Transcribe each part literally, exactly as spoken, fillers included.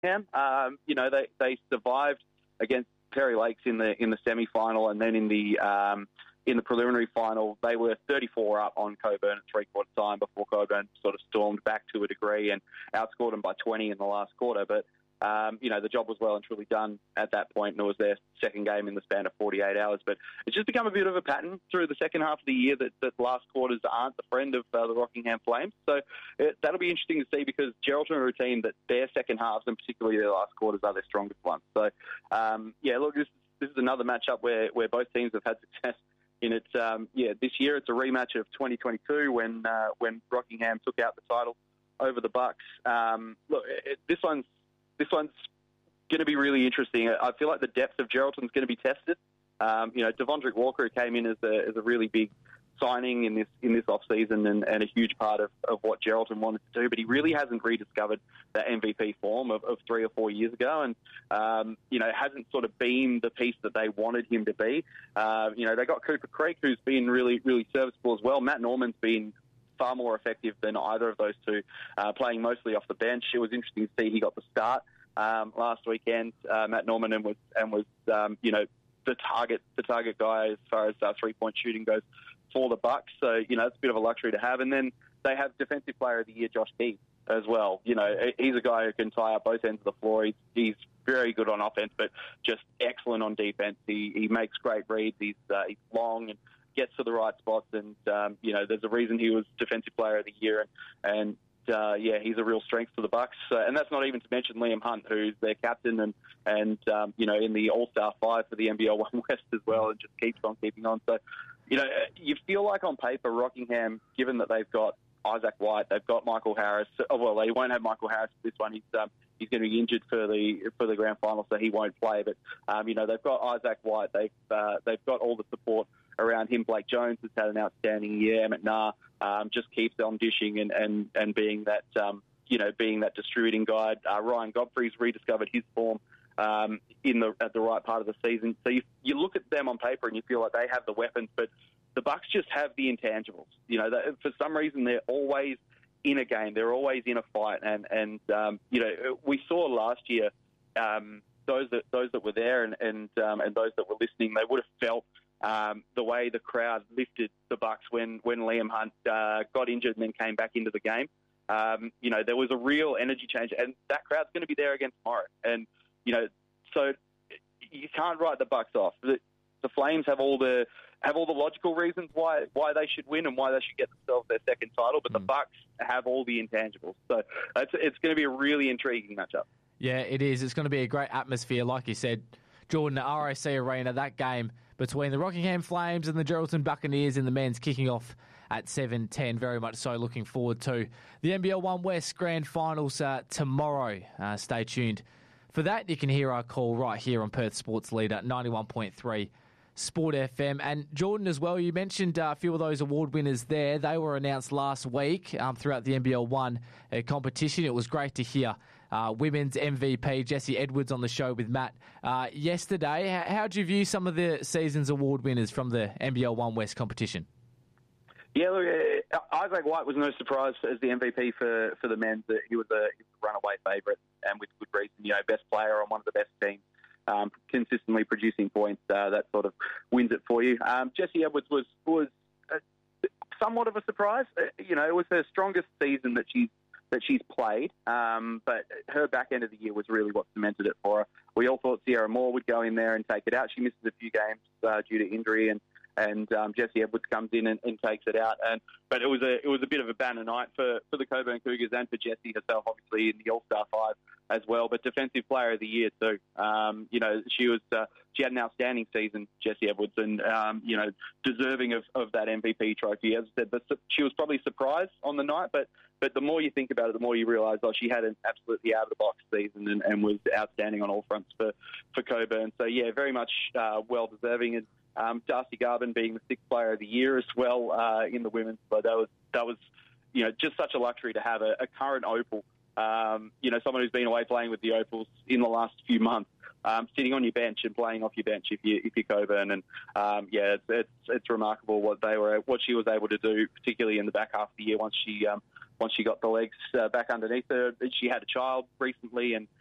Rockingham. Um, you know, they, they survived against Perry Lakes in the in the semi-final, and then in the um, in the preliminary final, they were thirty-four up on Coburn at three-quarter time before Coburn sort of stormed back to a degree and outscored them by twenty in the last quarter. But Um, you know, the job was well and truly done at that point, and it was their second game in the span of forty-eight hours. But it's just become a bit of a pattern through the second half of the year that, that last quarters aren't the friend of uh, the Rockingham Flames. So it, that'll be interesting to see, because Geraldton are a team that their second halves, and particularly their last quarters, are their strongest ones. So, um, yeah, look, this, this is another matchup where, where both teams have had success in it. Um, yeah, this year it's a rematch of twenty twenty-two when uh, when Rockingham took out the title over the Bucks. Um, look, it, this one's This one's going to be really interesting. I feel like the depth of Geraldton's going to be tested. Um, you know, Devondrick Walker came in as a, as a really big signing in this in this off season and, and a huge part of, of what Geraldton wanted to do, but he really hasn't rediscovered that M V P form of, of three or four years ago, and um, you know, hasn't sort of been the piece that they wanted him to be. Uh, you know, they got Cooper Creek, who's been really really serviceable as well. Matt Norman's been far more effective than either of those two, uh, playing mostly off the bench. It was interesting to see he got the start um, last weekend, uh, Matt Norman, and was and was um, you know the target the target guy as far as uh, three point shooting goes for the Bucks. So you know it's a bit of a luxury to have. And then they have Defensive Player of the Year Josh Keys as well. You know, he's a guy who can tie up both ends of the floor. He's, he's very good on offense, but just excellent on defense. He he makes great reads. He's uh, he's long and gets to the right spots, and um, you know, there's a reason he was Defensive Player of the Year, and, and uh, yeah, he's a real strength for the Bucks. Uh, and that's not even to mention Liam Hunt, who's their captain, and and um, you know, in the All-Star five for the N B L One West as well, and just keeps on keeping on. So, you know, you feel like on paper, Rockingham, given that they've got Isaac White, they've got Michael Harris. Oh, well, they won't have Michael Harris for this one. He's um, he's going to be injured for the for the grand final, so he won't play. But um, you know, they've got Isaac White. They've uh, they've got all the support around him. Blake Jones has had an outstanding year. Emmett Nah um, just keeps on dishing and, and, and being that um, you know being that distributing guide. Uh, Ryan Godfrey's rediscovered his form um, in the at the right part of the season. So you, you look at them on paper and you feel like they have the weapons, but the Bucks just have the intangibles. You know, that for some reason they're always in a game. They're always in a fight, and and um, you know, we saw last year um, those that those that were there and and um, and those that were listening, they would have felt Um, the way the crowd lifted the Bucks when, when Liam Hunt uh, got injured and then came back into the game. Um, you know, there was a real energy change, and that crowd's going to be there against tomorrow. And, you know, so you can't write the Bucks off. The, the Flames have all the have all the logical reasons why why they should win and why they should get themselves their second title, but mm. the Bucks have all the intangibles. So it's, it's going to be a really intriguing matchup. Yeah, it is. It's going to be a great atmosphere, like you said, Jordan, at R A C Arena. That game between the Rockingham Flames and the Geraldton Buccaneers in the men's kicking off at seven ten. Very much so looking forward to the N B L One West Grand Finals uh, tomorrow. Uh, stay tuned for that. You can hear our call right here on Perth Sports Leader ninety-one point three Sport F M. And Jordan as well, you mentioned uh, a few of those award winners there. They were announced last week um, throughout the N B L One uh, competition. It was great to hear uh, women's M V P Jesse Edwards on the show with Matt uh, yesterday. How did you view some of the season's award winners from the N B L One West competition? Yeah, look, uh, Isaac White was no surprise as the M V P for, for the men. He was a, he was a runaway favourite, and with good reason. You know, best player on one of the best teams. Um, consistently producing points, uh, that sort of wins it for you. Um, Jesse Edwards was was uh, somewhat of a surprise. Uh, you know, it was her strongest season that she's that she's played, um, but her back end of the year was really what cemented it for her. We all thought Sierra Moore would go in there and take it out. She misses a few games uh, due to injury, and and um, Jesse Edwards comes in and, and takes it out. And but it was a it was a bit of a banner night for, for the Coburn Cougars and for Jessie herself, obviously in the All Star five as well. But Defensive Player of the Year too. Um, you know, she was uh, she had an outstanding season, Jesse Edwards, and um, you know, deserving of, of that M V P trophy. As I said, but she was probably surprised on the night, but. But the more you think about it, the more you realise, oh, she had an absolutely out-of-the-box season and, and was outstanding on all fronts for, for Coburn. So, yeah, very much uh, well-deserving. And um, Darcy Garvin being the sixth player of the year as well uh, in the women's. So that was, that was, you know, just such a luxury to have a, a current Opal, um, you know, someone who's been away playing with the Opals in the last few months, um, sitting on your bench and playing off your bench if, you, if you're Coburn. And, um, yeah, it's, it's, it's remarkable what they were, what she was able to do, particularly in the back half of the year once she... Um, Once she got the legs uh, back underneath her. She had a child recently, and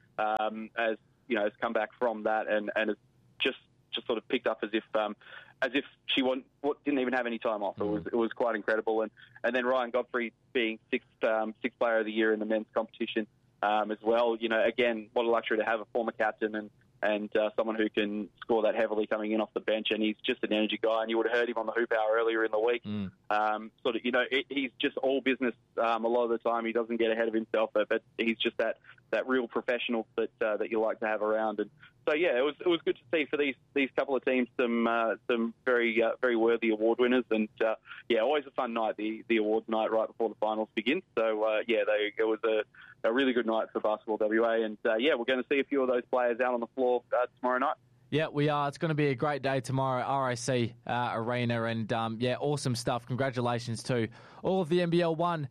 um, as you know, has come back from that and, and has just just sort of picked up as if um, as if she wasn't, didn't even have any time off. It was it was quite incredible. And, and then Ryan Godfrey being sixth um, sixth player of the year in the men's competition um, as well. You know, again, what a luxury to have a former captain and and uh, someone who can score that heavily coming in off the bench. And he's just an energy guy. And you would have heard him on the Hoop Hour earlier in the week. Mm. Um, sort of, you know, it, he's just all business um, a lot of the time. He doesn't get ahead of himself, but, but he's just that, that real professional that uh, that you like to have around. And so, yeah, it was it was good to see for these these couple of teams some uh, some very uh, very worthy award winners. And uh, yeah, always a fun night, the the awards night right before the finals begin. So uh, yeah, they, it was a, a really good night for Basketball W A. And uh, yeah, we're going to see a few of those players out on the floor uh, tomorrow night. Yeah, we are. It's going to be a great day tomorrow, R A C uh, Arena. And um, yeah, awesome stuff. Congratulations to all of the N B L one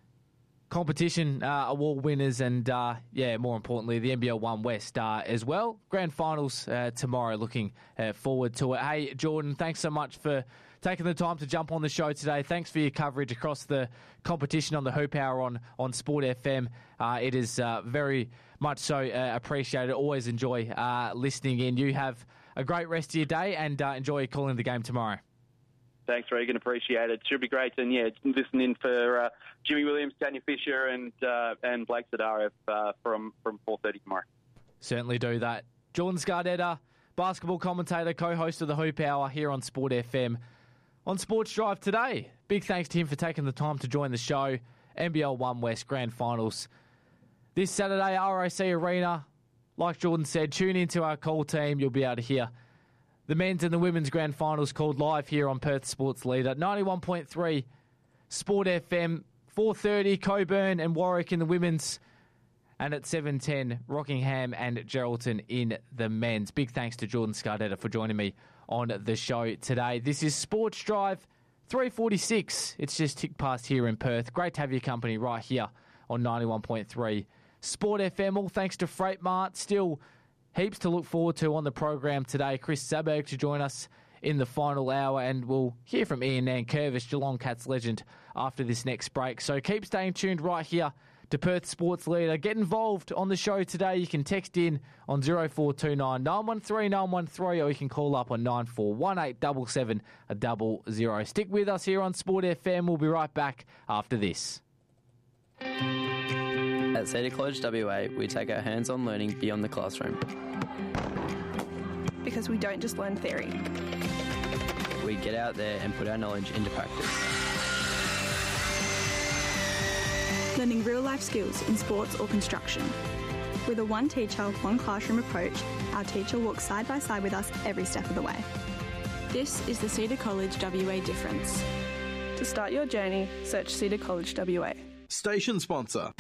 competition uh, award winners and, uh, yeah, more importantly, the N B L one West uh, as well. Grand finals uh, tomorrow, looking uh, forward to it. Hey, Jordan, thanks so much for taking the time to jump on the show today. Thanks for your coverage across the competition on the Hoop Hour on, on Sport F M. Uh, it is uh, very much so uh, appreciated. Always enjoy uh, listening in. You have a great rest of your day and uh, enjoy calling the game tomorrow. Thanks, Regan. Appreciate it. Should be great. And, yeah, listen in for uh, Jimmy Williams, Tanya Fisher, and uh, and Blake Zadarev uh, from, from four thirty tomorrow. Certainly do that. Jordan Scardetta, basketball commentator, co-host of the Hoop Hour here on Sport F M. On Sports Drive today, big thanks to him for taking the time to join the show. N B L one West Grand Finals this Saturday, R A C Arena. Like Jordan said, tune into our call team. You'll be able to hear the men's and the women's grand finals called live here on Perth Sports Leader. ninety-one point three Sport F M, four thirty Coburn and Warwick in the women's, and at seven ten Rockingham and Geraldton in the men's. Big thanks to Jordan Scardetta for joining me on the show today. This is Sports Drive three forty-six. It's just ticked past here in Perth. Great to have your company right here on ninety-one point three Sport F M. All thanks to Freight Mart. Still heaps to look forward to on the program today. Chris Saberg to join us in the final hour, and we'll hear from Ian Nankervis, Geelong Cats legend, after this next break. So keep staying tuned right here to Perth Sports Leader. Get involved on the show today. You can text in on zero four two nine, nine one three, nine one three, or you can call up on nine four one eight, seven seven, zero zero. Stick with us here on Sport F M. We'll be right back after this. At Cedar College W A, we take our hands-on learning beyond the classroom. Because we don't just learn theory. We get out there and put our knowledge into practice. Learning real-life skills in sports or construction. With a one teacher, one classroom approach, our teacher walks side by side with us every step of the way. This is the Cedar College W A difference. To start your journey, search Cedar College W A. Station sponsor.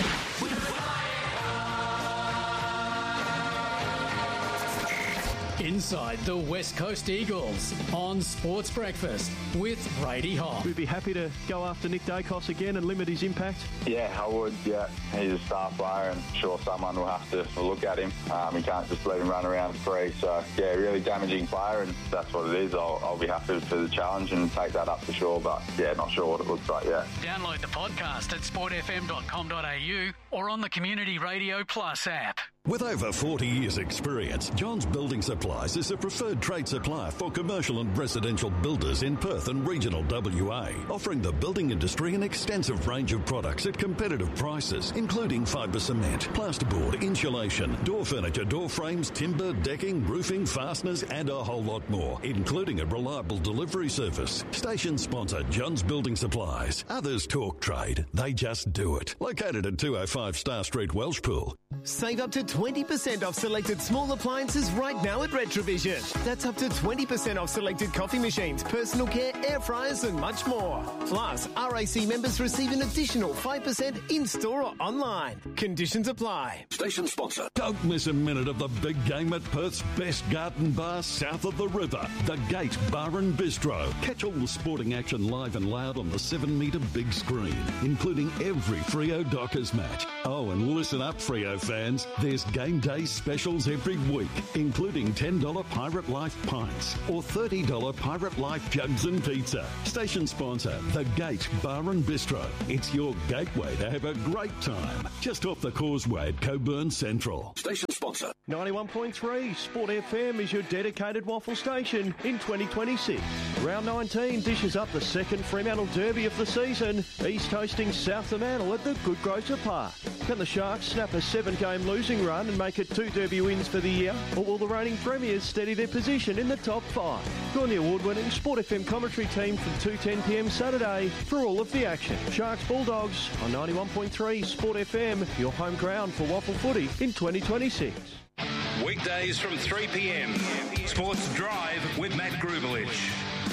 Inside the West Coast Eagles on Sports Breakfast with Brady Hobb. We'd be happy to go after Nick Dacos again and limit his impact. Yeah, I would, yeah. He's a star player and sure someone will have to look at him. Um, you can't just let him run around free. So, yeah, really damaging player, and that's what it is. I'll, I'll be happy for the challenge and take that up for sure, but, yeah, not sure what it looks like yet. Download the podcast at sport f m dot com dot a u or on the Community Radio Plus app. With over forty years' experience, Johns Building Supplies is a preferred trade supplier for commercial and residential builders in Perth and regional W A, offering the building industry an extensive range of products at competitive prices, including fibre cement, plasterboard, insulation, door furniture, door frames, timber, decking, roofing, fasteners, and a whole lot more, including a reliable delivery service. Station sponsor Johns Building Supplies. Others talk trade, they just do it. Located at two oh five Star Street, Welshpool. Save up to twenty percent off selected small appliances right now at Retrovision. That's up to twenty percent off selected coffee machines, personal care, air fryers and much more. Plus, R A C members receive an additional five percent in-store or online. Conditions apply. Station sponsor. Don't miss a minute of the big game at Perth's best garden bar south of the river, the Gate Bar and Bistro. Catch all the sporting action live and loud on the seven metre big screen, including every Freo Dockers match. Oh, and listen up, Freo fans. fans, there's game day specials every week, including ten dollars Pirate Life pints or thirty dollars Pirate Life jugs and pizza. Station sponsor, The Gate Bar and Bistro. It's your gateway to have a great time. Just off the causeway at Coburn Central. Station sponsor. ninety-one point three Sport F M is your dedicated waffle station in twenty twenty-six. Round nineteen dishes up the second Fremantle Derby of the season. East hosting South Fremantle at the Good Grocer Park. Can the Sharks snap a seven-game losing run and make it two Derby wins for the year? Or will the reigning premiers steady their position in the top five? Join the award-winning Sport F M commentary team from two ten p m Saturday for all of the action. Sharks Bulldogs on ninety-one point three Sport F M, your home ground for waffle footy in twenty twenty-six. Weekdays from three p m. Sports Drive with Matt Grubelich.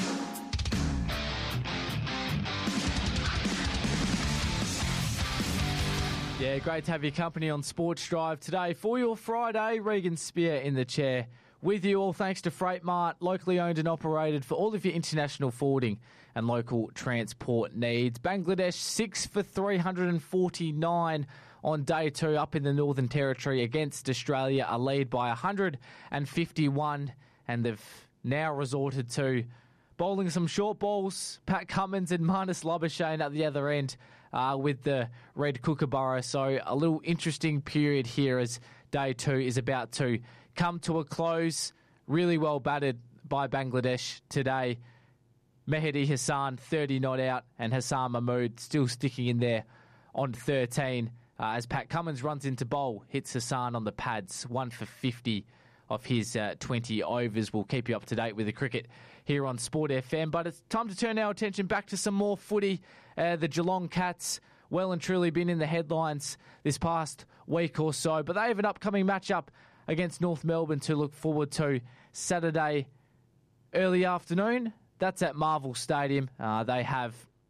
Yeah, great to have your company on Sports Drive today. For your Friday, Regan Spear in the chair with you all, thanks to Freight Mart, locally owned and operated for all of your international forwarding and local transport needs. Bangladesh six for three hundred forty-nine on day two up in the Northern Territory against Australia, a lead by one hundred fifty-one, and they've now resorted to bowling some short balls. Pat Cummins and Marnus Labuschagne at the other end uh, with the red kookaburra. So a little interesting period here as day two is about to come to a close. Really well batted by Bangladesh today. Mehdi Hassan, thirty not out, and Hassan Mahmood still sticking in there on thirteen. Uh, as Pat Cummins runs into bowl, hits Hassan on the pads, one for fifty of his uh, twenty overs. We'll keep you up to date with the cricket here on Sport F M. But it's time to turn our attention back to some more footy. Uh, the Geelong Cats, well and truly been in the headlines this past week or so. But they have an upcoming matchup against North Melbourne to look forward to Saturday early afternoon. That's at Marvel Stadium. Uh, they have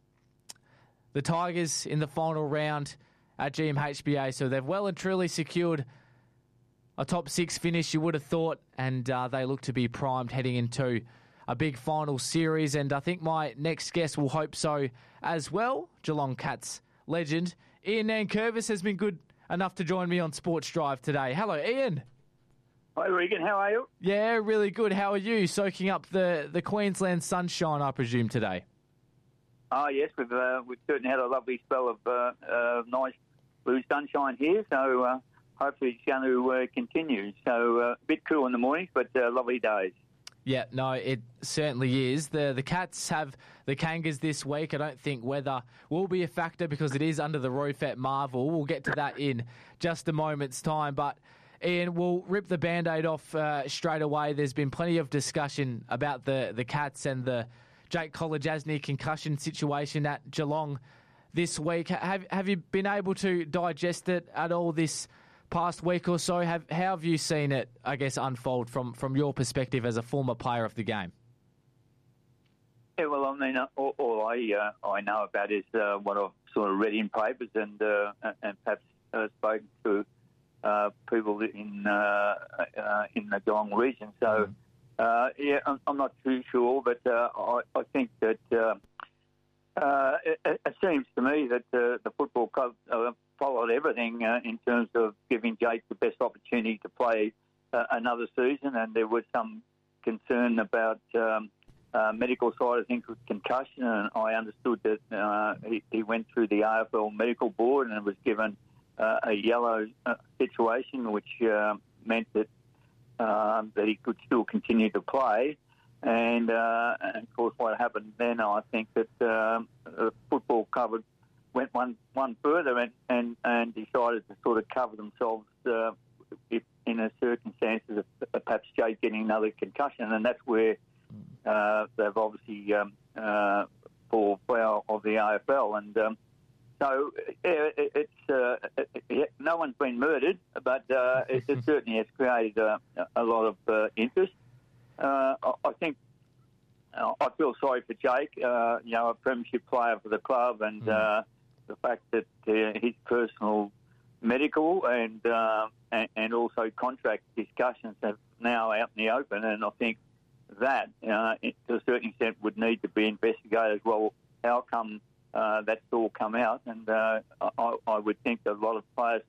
the Tigers in the final round at G M H B A. So they've well and truly secured a top six finish, you would have thought, and uh, they look to be primed heading into a big final series. And I think my next guest will hope so as well. Geelong Cats legend Ian Nankervis has been good enough to join me on Sports Drive today. Hello, Ian. Hi, Regan. How are you? Yeah, really good. How are you? Soaking up the, the Queensland sunshine, I presume, today. Oh, yes. We've, uh, we've certainly had a lovely spell of uh, uh, nice blue sunshine here, so uh, hopefully it's going to uh, continue. So uh, a bit cool in the mornings, but uh, lovely days. Yeah, no, it certainly is. The the Cats have the Kangas this week. I don't think weather will be a factor because it is under the roof at Marvel. We'll get to that in just a moment's time. But, Ian, we'll rip the Band-Aid off uh, straight away. There's been plenty of discussion about the, the Cats and the Jake Kolodjasny concussion situation at Geelong this week. Have have you been able to digest it at all this past week or so? Have how have you seen it, I guess, unfold from, from your perspective as a former player of the game? Yeah, well, I mean, uh, all, all I uh, I know about is uh, what I've sort of read in papers and uh, and perhaps uh, spoken to uh, people in uh, uh, in the Geelong region. So, uh, yeah, I'm, I'm not too sure, but uh, I, I think that uh, uh, it, it seems to me that uh, the football club uh, followed everything uh, in terms of giving Jake the best opportunity to play uh, another season, and there was some concern about um, uh, medical side of things with concussion, and I understood that uh, he, he went through the A F L medical board and was given uh, a yellow uh, situation, which uh, meant that uh, that he could still continue to play. And, uh, and of course, what happened then, I think that um, the football club went one one further and, and, and decided to sort of cover themselves uh, if, in a circumstances of, of perhaps Jake getting another concussion, and that's where uh, they've obviously um, uh, for foul of the A F L. And um, so it, it's uh, it, no one's been murdered, but uh, it, it certainly has created uh, a lot of uh, interest. Uh, I think uh, I feel sorry for Jake, uh, you know, a premiership player for the club, and mm. uh, the fact that uh, his personal medical and, uh, and and also contract discussions are now out in the open, and I think that, uh, to a certain extent, would need to be investigated as well. How come uh, that's all come out? And uh, I, I would think that a lot of players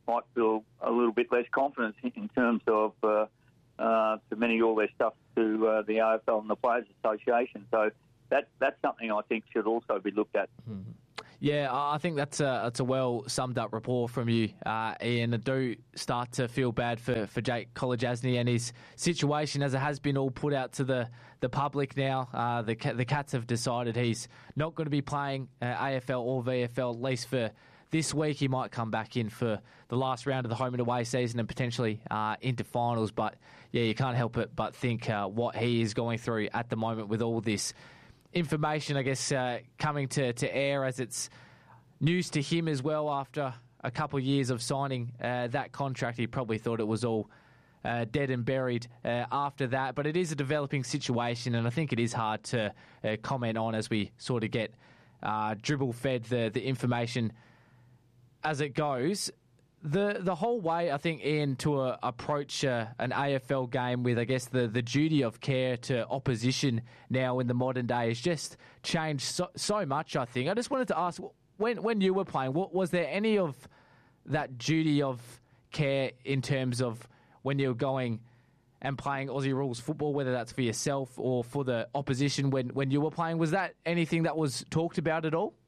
might feel a little bit less confidence in terms of uh, uh, submitting all their stuff to uh, the A F L and the Players Association. So that that's something I think should also be looked at. Mm-hmm. Yeah, I think that's a, that's a well summed up report from you, uh, Ian. I do start to feel bad for, for Jake Kolodjasny and his situation, as it has been all put out to the, the public now. Uh, the the Cats have decided he's not going to be playing uh, A F L or V F L, at least for this week. He might come back in for the last round of the home and away season and potentially uh, into finals. But, yeah, you can't help it but think uh, what he is going through at the moment with all this information, I guess, uh, coming to, to air, as it's news to him as well after a couple of years of signing uh, that contract. He probably thought it was all uh, dead and buried uh, after that. But it is a developing situation, and I think it is hard to uh, comment on as we sort of get uh, dribble-fed the, the information as it goes. The the whole way, I think, Ian, to uh, approach uh, an A F L game with, I guess, the, the duty of care to opposition now in the modern day has just changed so, so much, I think. I just wanted to ask, when when you were playing, what, was there any of that duty of care in terms of when you were going and playing Aussie Rules football, whether that's for yourself or for the opposition when, when you were playing? Was that anything that was talked about at all?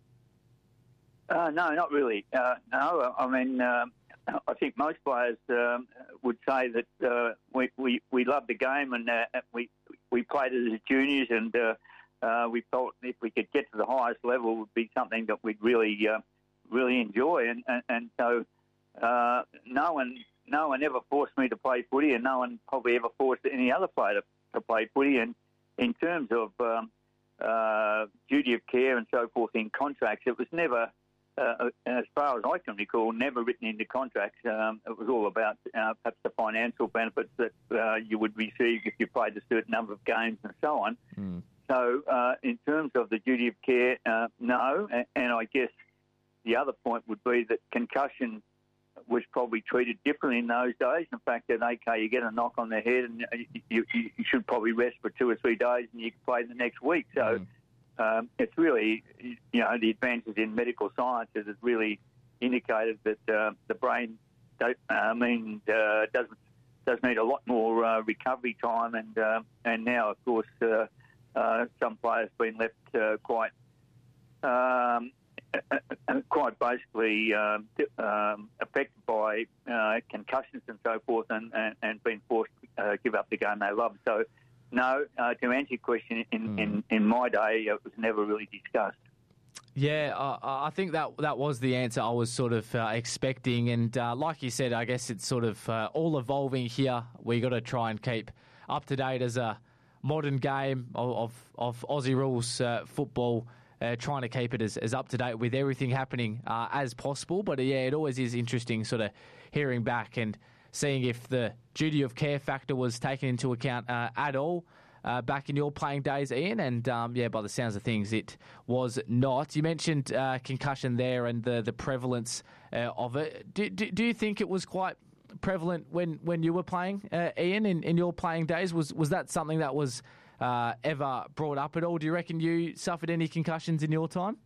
Uh, no, not really. Uh, no, I mean, uh, I think most players um, would say that uh, we, we we love the game and uh, we we played it as juniors, and uh, uh, we felt if we could get to the highest level, it would be something that we'd really uh, really enjoy. And and, and so uh, no one no one ever forced me to play footy, and no one probably ever forced any other player to, to play footy. And in terms of um, uh, duty of care and so forth in contracts, it was never. Uh, as far as I can recall, never written into contracts. Um, it was all about uh, perhaps the financial benefits that uh, you would receive if you played a certain number of games and so on. Mm. So uh, in terms of the duty of care, uh, no. And, and I guess the other point would be that concussion was probably treated differently in those days. In fact, at A K, you get a knock on the head and you, you, you should probably rest for two or three days and you can play the next week. So. Mm. Um, it's really, you know, the advances in medical sciences has really indicated that uh, the brain, don't, uh, I mean, uh, does does need a lot more uh, recovery time, and uh, and now, of course, uh, uh, some players have been left uh, quite, um, quite basically um, um, affected by uh, concussions and so forth, and and, and been forced to uh, give up the game they love. So. No, uh, to answer your question, in, mm. in, in my day, it was never really discussed. Yeah, uh, I think that that was the answer I was sort of uh, expecting. And uh, like you said, I guess it's sort of uh, all evolving here. We got to try and keep up to date as a modern game of, of, of Aussie Rules uh, football, uh, trying to keep it as, as up to date with everything happening uh, as possible. But uh, yeah, it always is interesting sort of hearing back and seeing if the duty of care factor was taken into account uh, at all uh, back in your playing days, Ian. And, um, yeah, by the sounds of things, it was not. You mentioned uh, concussion there and the, the prevalence uh, of it. Do, do, do you think it was quite prevalent when, when you were playing, uh, Ian, in, in your playing days? Was was that something that was uh, ever brought up at all? Do you reckon you suffered any concussions in your time?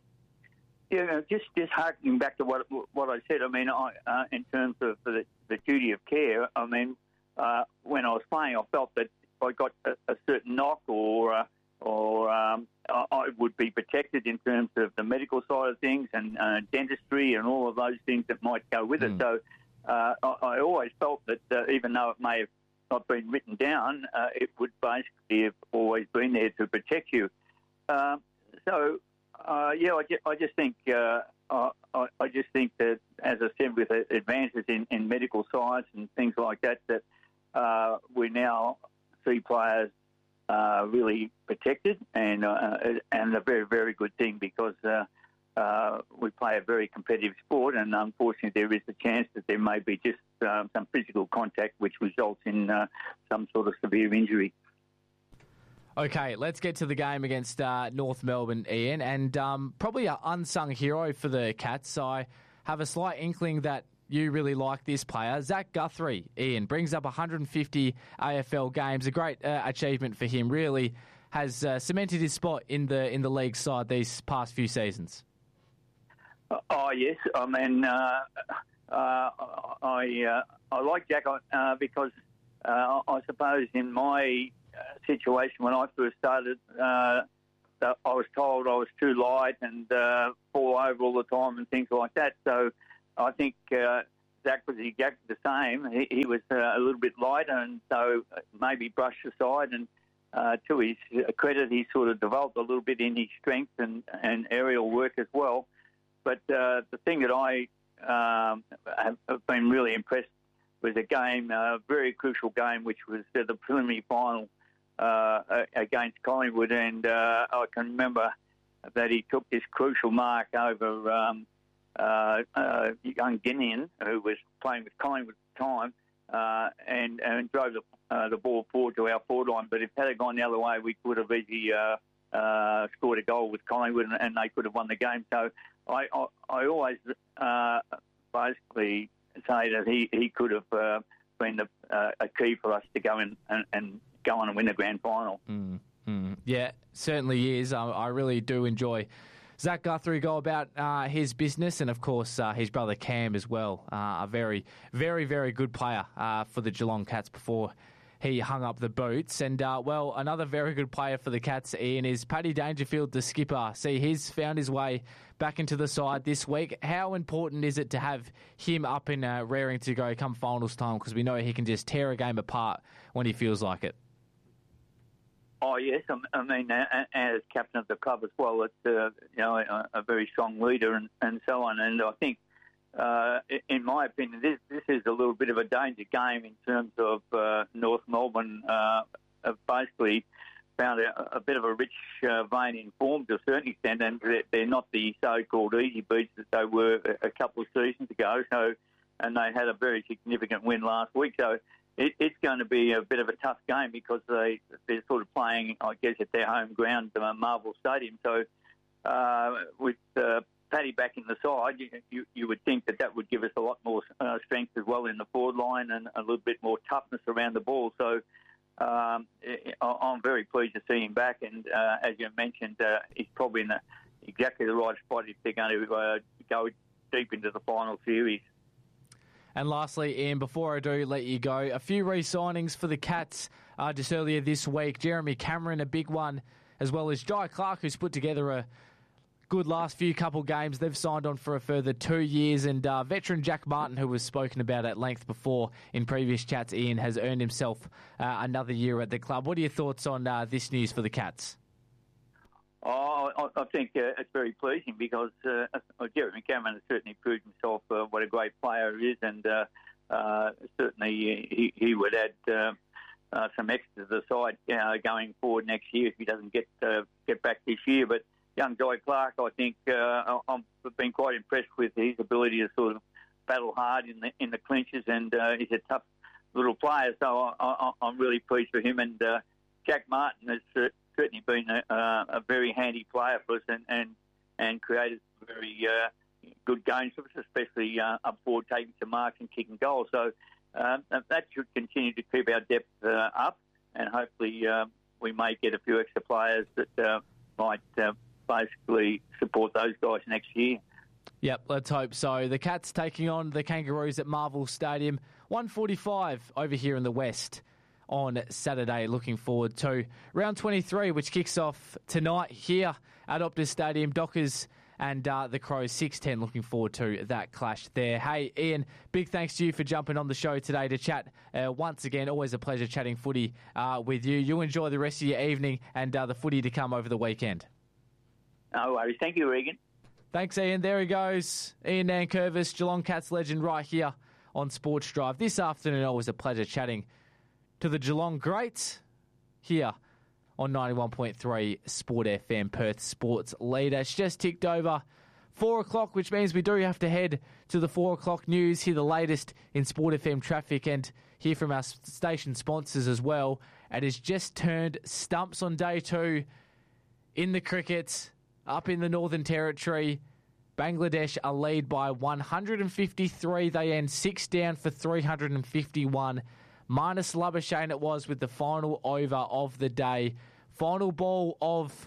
Yeah, just just harkening back to what what I said. I mean, I, uh, in terms of the, the duty of care, I mean, uh, when I was playing, I felt that if I got a, a certain knock or uh, or um, I, I would be protected in terms of the medical side of things and uh, dentistry and all of those things that might go with mm. it. So uh, I, I always felt that uh, even though it may have not been written down, uh, it would basically have always been there to protect you. Uh, so. Uh, yeah, I just, I just think uh, I, I just think that, as I said, with advances in, in medical science and things like that, that uh, we now see players uh, really protected, and uh, and a very very good thing because uh, uh, we play a very competitive sport, and unfortunately there is a chance that there may be just uh, some physical contact which results in uh, some sort of severe injury. Okay, let's get to the game against uh, North Melbourne, Ian, and um, probably an unsung hero for the Cats. I have a slight inkling that you really like this player. Zach Guthrie, Ian, brings up one hundred fifty A F L games, a great uh, achievement for him, really has uh, cemented his spot in the in the league side these past few seasons. Oh, yes. I mean, uh, uh, I uh, I like Jack uh, because uh, I suppose in my uh, situation when I first started, uh, I was told I was too light and uh, fall over all the time and things like that. So I think uh, Zach was exactly the same. He, he was uh, a little bit lighter, and so maybe brushed aside. And uh, to his credit, he sort of developed a little bit in his strength and, and aerial work as well. But uh, the thing that I um, have, have been really impressed was a game, a very crucial game, which was uh, the preliminary final uh, against Collingwood. And uh, I can remember that he took this crucial mark over um, uh, uh, young Guinean, who was playing with Collingwood at the time, uh, and, and drove the, uh, the ball forward to our forward line. But if it had gone the other way, we could have easily uh, uh, scored a goal with Collingwood, and, and they could have won the game. So I, I, I always uh, basically say that he, he could have uh, been the, uh, a key for us to go in and, and go on and win the grand final. Mm, mm. Yeah, certainly is. I, I really do enjoy Zach Guthrie go about uh, his business, and of course uh, his brother Cam as well. Uh, a very, very, very good player uh, for the Geelong Cats before he hung up the boots. And, uh, well, another very good player for the Cats, Ian, is Paddy Dangerfield, the skipper. See, he's found his way back into the side this week. How important is it to have him up and uh, raring to go come finals time? Because we know he can just tear a game apart when he feels like it. Oh, yes. I mean, as captain of the club as well, it's uh, you know a, a very strong leader and, and so on. And I think, uh, in my opinion, this this is a little bit of a danger game in terms of uh, North Melbourne uh, have basically found a, a bit of a rich uh, vein in form to a certain extent, and they're not the so-called easy beats that they were a couple of seasons ago. So, and they had a very significant win last week. So it, it's going to be a bit of a tough game because they they're sort of playing, I guess, at their home ground, uh, Marvel Stadium. So uh, with uh, Paddy back in the side, you, you you would think that that would give us a lot more uh, strength as well in the forward line and a little bit more toughness around the ball. So um, I'm very pleased to see him back. And uh, as you mentioned, uh, he's probably in the, exactly the right spot if they're going to uh, go deep into the final series. And lastly, Ian, before I do let you go, a few re-signings for the Cats uh, just earlier this week. Jeremy Cameron, a big one, as well as Jai Clark, who's put together a good last few couple games. They've signed on for a further two years. And uh, veteran Jack Martin, who was spoken about at length before in previous chats, Ian, has earned himself uh, another year at the club. What are your thoughts on uh, this news for the Cats? Oh, I, I think uh, it's very pleasing because uh, Jeremy Cameron has certainly proved himself uh, what a great player he is, and uh, uh, certainly he, he would add uh, uh, some extra to the side uh, going forward next year if he doesn't get uh, get back this year. But young Jai Clark, I think uh, I've been quite impressed with his ability to sort of battle hard in the in the clinches, and uh, he's a tough little player. So I, I, I'm really pleased for him. And uh, Jack Martin has uh, certainly been a, uh, a very handy player for us and and, and created very uh, good games for us, especially uh, up forward, taking some marks and kicking goals. So um, that should continue to keep our depth uh, up, and hopefully uh, we may get a few extra players that uh, might uh, basically support those guys next year. Yep, let's hope so. The Cats taking on the Kangaroos at Marvel Stadium, one forty-five over here in the West on Saturday. Looking forward to round twenty-three, which kicks off tonight here at Optus Stadium. Dockers and uh, the Crows, six ten. Looking forward to that clash there. Hey, Ian, big thanks to you for jumping on the show today to chat uh, once again. Always a pleasure chatting footy uh, with you. You enjoy the rest of your evening and uh, the footy to come over the weekend. No worries. Thank you, Regan. Thanks, Ian. There he goes. Ian Nankervis, Geelong Cats legend, right here on Sports Drive. This afternoon, always a pleasure chatting to the Geelong greats here on ninety-one point three Sport F M, Perth Sports Leader. It's just ticked over four o'clock, which means we do have to head to the four o'clock news, hear the latest in Sport F M traffic, and hear from our station sponsors as well. It has just turned stumps on day two in the cricket. Up in the Northern Territory, Bangladesh are lead by one hundred fifty-three. They end six down for three hundred fifty-one. Minus Labuschagne it was with the final over of the day. Final ball of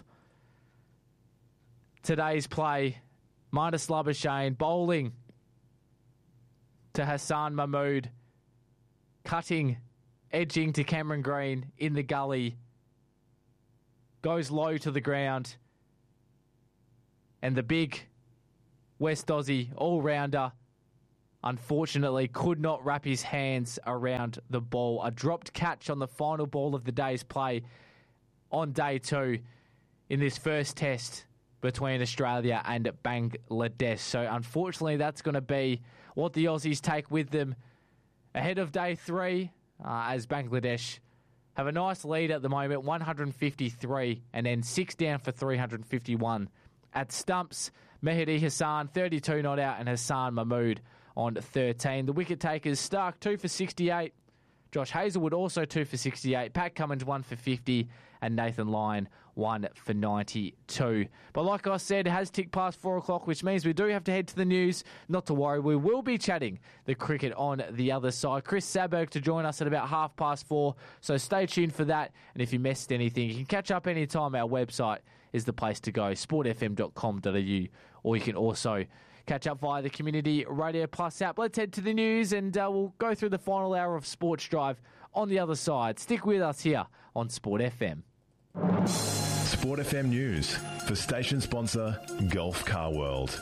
today's play. Minus Labuschagne bowling to Hassan Mahmood, cutting, edging to Cameron Green in the gully, goes low to the ground, and the big West Aussie all-rounder unfortunately could not wrap his hands around the ball. A dropped catch on the final ball of the day's play on day two in this first test between Australia and Bangladesh. So unfortunately, that's going to be what the Aussies take with them ahead of day three, uh, as Bangladesh have a nice lead at the moment, one hundred fifty-three, and then six down for three hundred fifty-one. At stumps, Mehdi Hassan, thirty-two not out, and Hassan Mahmood on thirteen. The wicket takers, Stark, two for sixty-eight. Josh Hazelwood also two for sixty-eight. Pat Cummins, one for fifty. And Nathan Lyon, one for ninety-two. But like I said, it has ticked past four o'clock, which means we do have to head to the news. Not to worry, we will be chatting the cricket on the other side. Chris Saberg to join us at about half past four, so stay tuned for that. And if you missed anything, you can catch up anytime. Our website is the place to go, sport f m dot com dot a u, or you can also catch up via the Community Radio Plus app. Let's head to the news, and uh, we'll go through the final hour of Sports Drive on the other side. Stick with us here on Sport F M. Sport F M News for station sponsor Gulf Car World.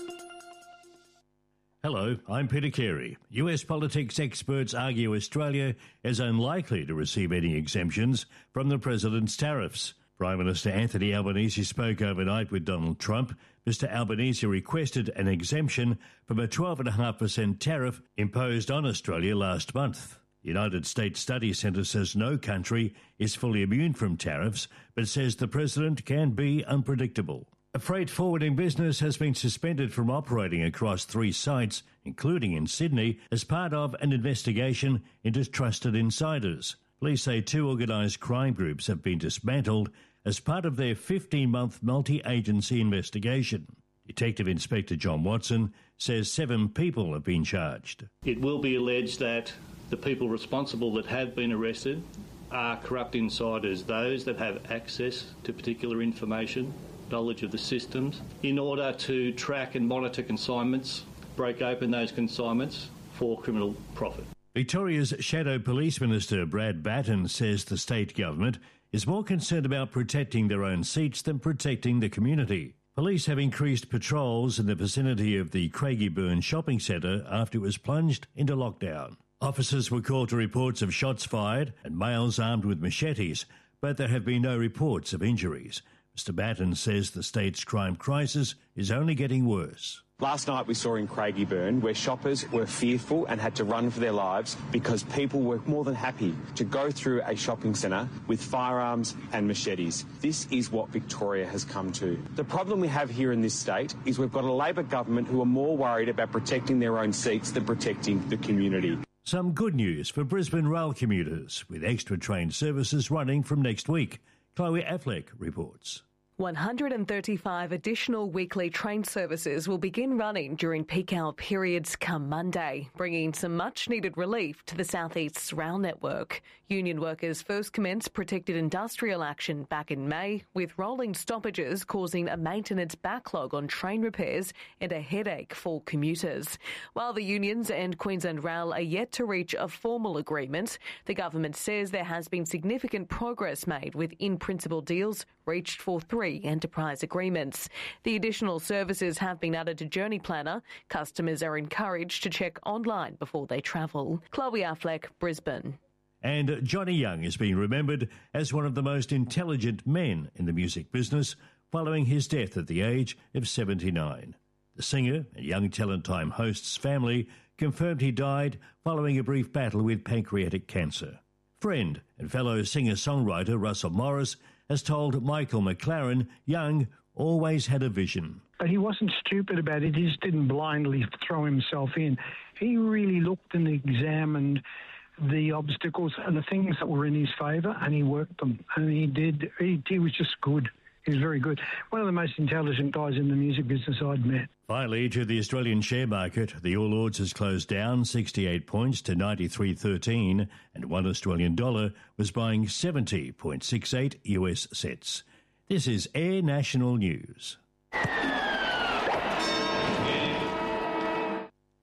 Hello, I'm Peter Carey. U S politics experts argue Australia is unlikely to receive any exemptions from the president's tariffs. Prime Minister Anthony Albanese spoke overnight with Donald Trump. Mister Albanese requested an exemption from a twelve point five percent tariff imposed on Australia last month. The United States Study Centre says no country is fully immune from tariffs, but says the president can be unpredictable. A freight forwarding business has been suspended from operating across three sites, including in Sydney, as part of an investigation into trusted insiders. Police say two organised crime groups have been dismantled as part of their fifteen-month multi-agency investigation. Detective Inspector John Watson says seven people have been charged. It will be alleged that the people responsible that have been arrested are corrupt insiders, those that have access to particular information, knowledge of the systems, in order to track and monitor consignments, break open those consignments for criminal profit. Victoria's Shadow Police Minister Brad Batten says the state government is more concerned about protecting their own seats than protecting the community. Police have increased patrols in the vicinity of the Craigieburn shopping centre after it was plunged into lockdown. Officers were called to reports of shots fired and males armed with machetes, but there have been no reports of injuries. Mister Batten says the state's crime crisis is only getting worse. Last night we saw in Craigieburn where shoppers were fearful and had to run for their lives because people were more than happy to go through a shopping centre with firearms and machetes. This is what Victoria has come to. The problem we have here in this state is we've got a Labor government who are more worried about protecting their own seats than protecting the community. Some good news for Brisbane rail commuters, with extra train services running from next week. Chloe Affleck reports. one hundred thirty-five additional weekly train services will begin running during peak hour periods come Monday, bringing some much-needed relief to the South East's rail network. Union workers first commenced protected industrial action back in May, with rolling stoppages causing a maintenance backlog on train repairs and a headache for commuters. While the unions and Queensland Rail are yet to reach a formal agreement, the government says there has been significant progress made with in-principle deals reached for three enterprise agreements. The additional services have been added to Journey Planner. Customers are encouraged to check online before they travel. Chloe Affleck, Brisbane. And Johnny Young is being remembered as one of the most intelligent men in the music business following his death at the age of seventy-nine. The singer and Young Talent Time host's family confirmed he died following a brief battle with pancreatic cancer. Friend and fellow singer-songwriter Russell Morris has told Michael McLaren Young always had a vision. But he wasn't stupid about it. He just didn't blindly throw himself in. He really looked and examined the obstacles and the things that were in his favour, and he worked them. And he did. He, he was just good. He was very good. One of the most intelligent guys in the music business I'd met. Finally, to the Australian share market, the All Ords has closed down sixty-eight points to ninety-three thirteen, and one Australian dollar was buying seventy point six eight U S cents. This is Air National News.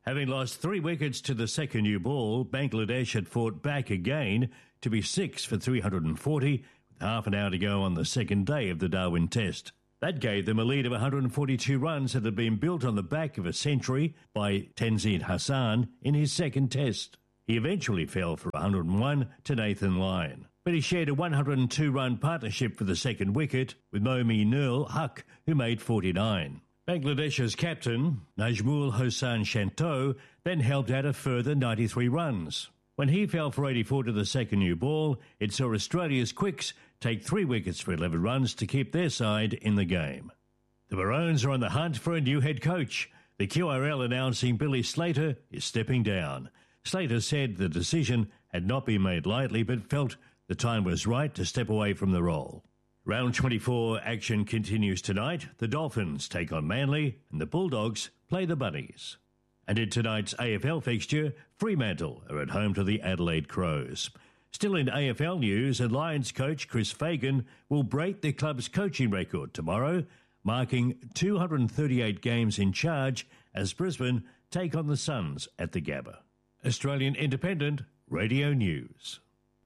Having lost three wickets to the second new ball, Bangladesh had fought back again to be six for three hundred forty, with half an hour to go on the second day of the Darwin Test. That gave them a lead of one hundred forty-two runs that had been built on the back of a century by Tenzin Hassan in his second Test. He eventually fell for one hundred one to Nathan Lyon, but he shared a one hundred two run partnership for the second wicket with Mominul Haq, who made forty-nine. Bangladesh's captain, Najmul Hossain Shanto, then helped out a further ninety-three runs. When he fell for eighty-four to the second new ball, it saw Australia's quicks take three wickets for eleven runs to keep their side in the game. The Maroons are on the hunt for a new head coach. The Q R L announcing Billy Slater is stepping down. Slater said the decision had not been made lightly, but felt the time was right to step away from the role. Round twenty-four action continues tonight. The Dolphins take on Manly and the Bulldogs play the Bunnies. And in tonight's A F L fixture, Fremantle are at home to the Adelaide Crows. Still in A F L news, and Lions coach Chris Fagan will break the club's coaching record tomorrow, marking two hundred thirty-eight games in charge as Brisbane take on the Suns at the Gabba. Australian Independent Radio News.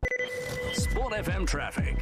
Sport F M traffic.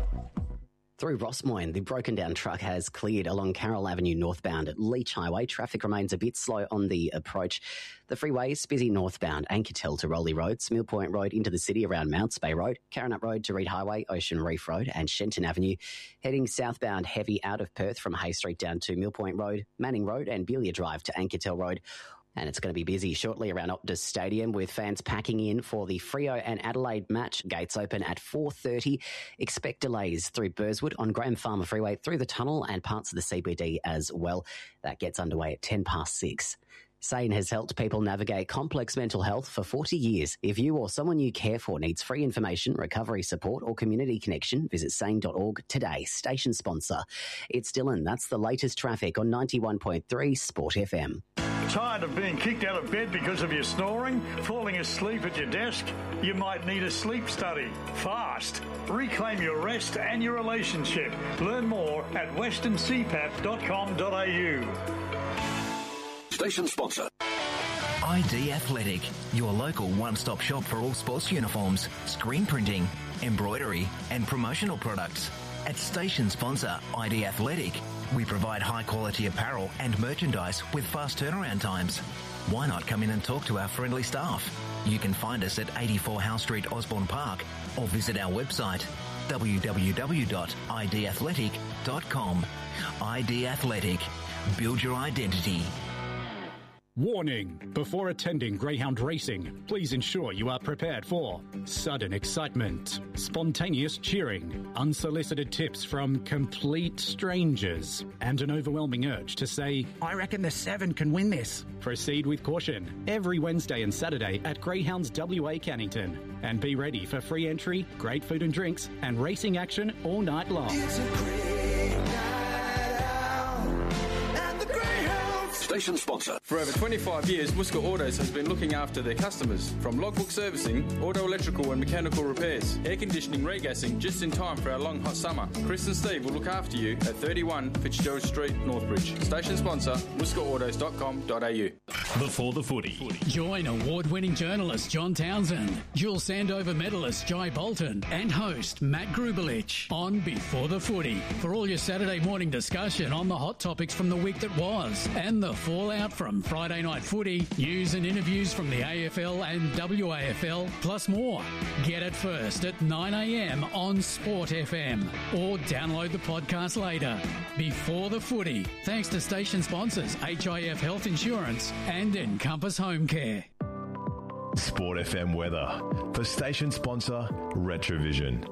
Through Rossmoyne, the broken down truck has cleared along Carroll Avenue northbound at Leach Highway. Traffic remains a bit slow on the approach. The freeway is busy northbound, Ankertel to Rowley Road, Mill Point Road into the city around Mounts Bay Road, Carronut Road to Reed Highway, Ocean Reef Road and Shenton Avenue. Heading southbound heavy out of Perth from Hay Street down to Mill Point Road, Manning Road and Belia Drive to Ankertel Road. And it's going to be busy shortly around Optus Stadium with fans packing in for the Freo and Adelaide match. Gates open at four thirty. Expect delays through Burswood on Graham Farmer Freeway, through the tunnel and parts of the C B D as well. That gets underway at ten past six. SANE has helped people navigate complex mental health for forty years. If you or someone you care for needs free information, recovery support or community connection, visit sane dot org today. Station sponsor. It's Dylan. That's the latest traffic on ninety-one point three Sport F M. Tired of being kicked out of bed because of your snoring? Falling asleep at your desk? You might need a sleep study. Fast. Reclaim your rest and your relationship. Learn more at western c p a p dot com dot a u. Station sponsor. I D Athletic, your local one-stop shop for all sports uniforms, screen printing, embroidery and promotional products. At station sponsor I D Athletic, we provide high-quality apparel and merchandise with fast turnaround times. Why not come in and talk to our friendly staff? You can find us at eighty-four Howe Street, Osborne Park, or visit our website w w w dot i d athletic dot com. I D Athletic. Build your identity. Warning! Before attending greyhound racing, please ensure you are prepared for sudden excitement, spontaneous cheering, unsolicited tips from complete strangers, and an overwhelming urge to say, I reckon the seven can win this. Proceed with caution every Wednesday and Saturday at Greyhounds W A Cannington. And be ready for free entry, great food and drinks, and racing action all night long. It's a great night out at the Greyhounds. Station sponsor. For over twenty-five years, Muscat Autos has been looking after their customers. From logbook servicing, auto electrical and mechanical repairs, air conditioning, regassing, just in time for our long hot summer. Chris and Steve will look after you at thirty-one Fitzgerald Street, Northbridge. Station sponsor, muscat autos dot com dot a u. Before the footy. Join award-winning journalist John Townsend, dual Sandover medalist Jai Bolton, and host Matt Grubelich on Before the Footy for all your Saturday morning discussion on the hot topics from the week that was and the fallout from Friday night footy, news and interviews from the A F L and W A F L, plus more. Get it first at nine a m on Sport F M or download the podcast later. Before the Footy, thanks to station sponsors H I F Health Insurance and Encompass Home Care. Sport F M weather for station sponsor Retrovision.